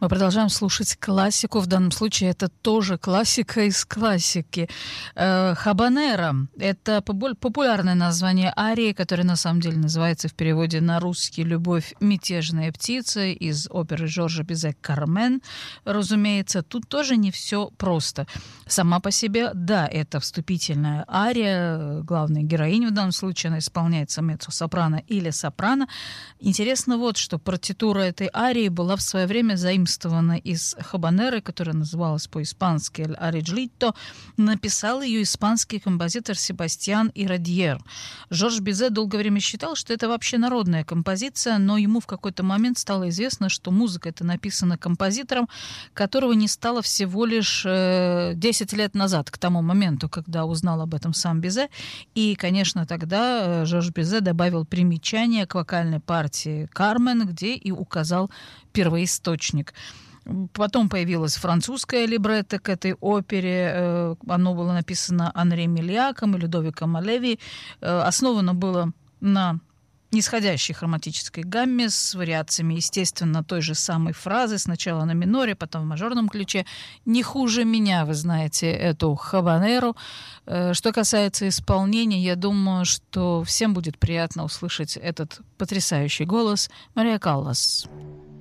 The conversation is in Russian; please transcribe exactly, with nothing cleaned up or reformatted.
Мы продолжаем слушать классику. В данном случае это тоже классика из классики. Хабанера — это популярное название арии, которое на самом деле называется в переводе на русский «Любовь мятежная птица» из оперы Жоржа Бизе «Кармен». Разумеется, тут тоже не все просто. Сама по себе, да, это вступительная ария. Главная героиня в данном случае, она исполняется меццо-сопрано или сопрано. Интересно вот, что партитура этой арии была в свое время заимствована из хабанеры, которая называлась по-испански «Эль Ариджлито». Написал ее испанский композитор Себастьян Ирадьер. Жорж Бизе долгое время считал, что это вообще народная композиция, но ему в какой-то момент стало известно, что музыка эта написана композитором, которого не стало всего лишь э, десять лет назад, к тому моменту, когда узнал об этом сам Бизе. И, конечно, тогда э, Жорж Бизе добавил примечание к вокальной партии «Кармен», где и указал первоисточник. Потом появилась французская либретто к этой опере. Оно было написано Анри Мельяком и Людовиком Алеви. Основано было на нисходящей хроматической гамме с вариациями, естественно, той же самой фразы. Сначала на миноре, потом в мажорном ключе. Не хуже меня, вы знаете, эту хабанеру. Что касается исполнения, я думаю, что всем будет приятно услышать этот потрясающий голос Мария Каллас.